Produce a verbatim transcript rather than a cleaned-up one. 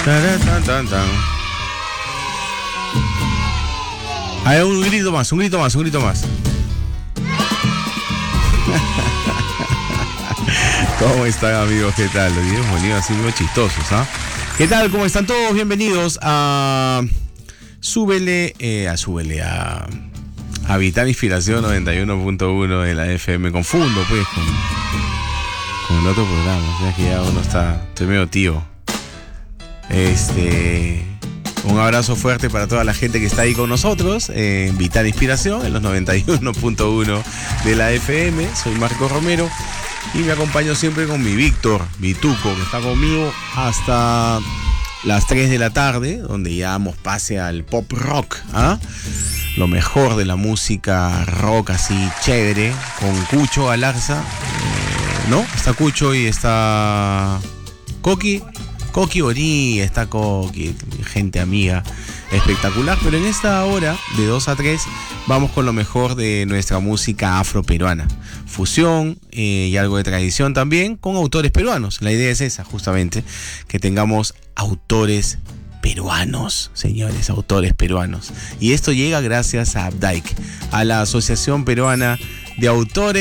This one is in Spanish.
Tan, tan, tan, tan. A ver, un grito más, un grito más, un grito más. ¿Cómo están, amigos? ¿Qué tal? Los videos bonitos así muy chistosos, ¿ah? ¿eh? ¿Qué tal? ¿Cómo están todos? Bienvenidos a Súbele, eh, a Súbele, a, a Vital Inspiración noventa y uno punto uno de la F M. Confundo, pues, con, con el otro programa. O sea, que ya uno está, estoy medio tío. Este... Un abrazo fuerte para toda la gente que está ahí con nosotros en Vital Inspiración, en los noventa y uno punto uno de la F M. Soy Marco Romero y me acompaño siempre con mi Víctor, Vituco, que está conmigo hasta las tres de la tarde, donde ya damos pase al pop rock, ¿ah? Lo mejor de la música rock así chévere, con Cucho Galarza, eh, ¿no? Está Cucho y está Coqui. Coqui Borí, está Coqui, gente amiga, espectacular. Pero en esta hora, de dos a tres, vamos con lo mejor de nuestra música afroperuana. Fusión eh, y algo de tradición también, con autores peruanos. La idea es esa, justamente, que tengamos autores peruanos, señores, autores peruanos. Y esto llega gracias a APDAIC, a la Asociación Peruana de Autores